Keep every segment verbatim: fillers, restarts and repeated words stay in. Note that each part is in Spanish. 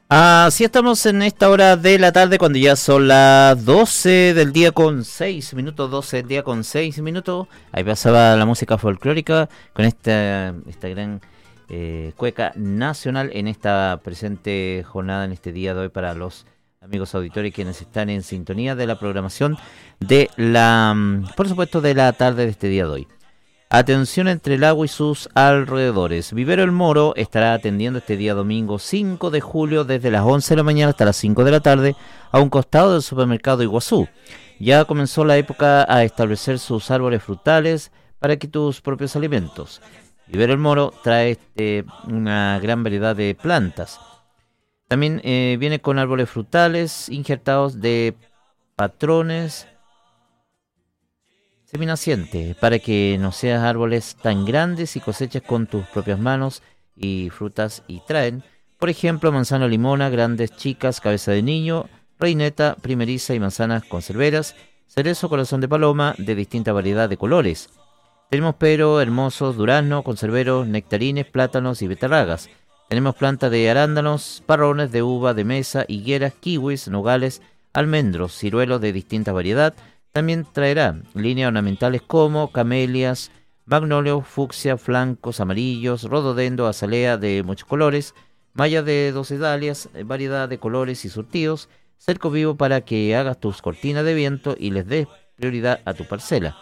Así estamos en esta hora de la tarde cuando ya son las doce del día con seis minutos, doce del día con seis minutos. Ahí pasaba la música folclórica con esta, esta gran eh, cueca nacional en esta presente jornada, en este día de hoy, para los amigos auditores quienes están en sintonía de la programación de la, por supuesto, de la tarde de este día de hoy. Atención entre el agua y sus alrededores. Vivero El Moro estará atendiendo este día domingo cinco de julio desde las once de la mañana hasta las cinco de la tarde a un costado del supermercado Iguazú. Ya comenzó la época a establecer sus árboles frutales para que tus propios alimentos. Vivero El Moro trae este, una gran variedad de plantas. También eh, viene con árboles frutales injertados de patrones seminaciente, para que no seas árboles tan grandes y coseches con tus propias manos y frutas, y traen, por ejemplo, manzana limona, grandes, chicas, cabeza de niño, reineta, primeriza y manzanas conserveras, cerezo, corazón de paloma, de distinta variedad de colores. Tenemos pero, hermosos, durazno, conserveros, nectarines, plátanos y betarragas. Tenemos plantas de arándanos, parrones de uva, de mesa, higueras, kiwis, nogales, almendros, ciruelos de distinta variedad. También traerá líneas ornamentales como camelias, magnolios, fucsia, flancos amarillos, rododendo, azalea de muchos colores, mallas de doce dalias, variedad de colores y surtidos, cerco vivo para que hagas tus cortinas de viento y les des prioridad a tu parcela.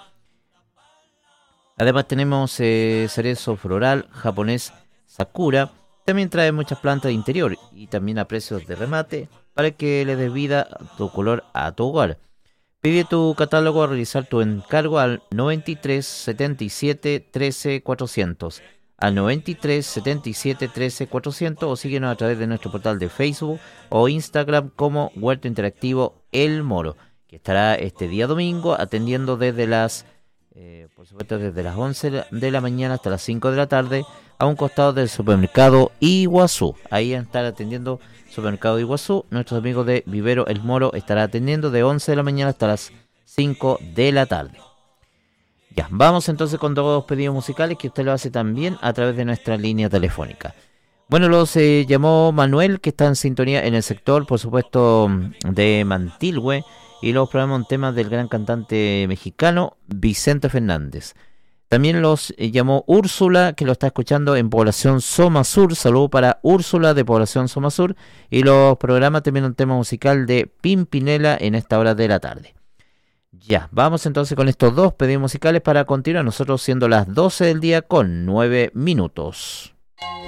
Además tenemos eh, cerezo floral japonés Sakura. También trae muchas plantas de interior y también a precios de remate para que le des vida a tu color a tu hogar. Pide tu catálogo a realizar tu encargo al noventa y tres, setenta y siete, trece, cuatrocientos, al noventa y tres, setenta y siete, trece, cuatrocientos, o síguenos a través de nuestro portal de Facebook o Instagram como Huerto Interactivo El Moro, que estará este día domingo atendiendo desde las, eh, por supuesto, desde las once de la mañana hasta las cinco de la tarde a un costado del supermercado Iguazú. Ahí estará atendiendo Supermercado Iguazú. Nuestros amigos de Vivero El Moro estará atendiendo de once de la mañana hasta las cinco de la tarde. Ya, vamos entonces con dos pedidos musicales que usted lo hace también a través de nuestra línea telefónica. Bueno, los eh, llamó Manuel, que está en sintonía en el sector, por supuesto, de Mantilhue, y los programas un tema del gran cantante mexicano Vicente Fernández. También los eh, llamó Úrsula, que lo está escuchando en Población Soma Sur. Saludo para Úrsula de Población Soma Sur. Y los programas también un tema musical de Pimpinela en esta hora de la tarde. Ya, vamos entonces con estos dos pedidos musicales para continuar. Nosotros siendo las doce del día con nueve minutos.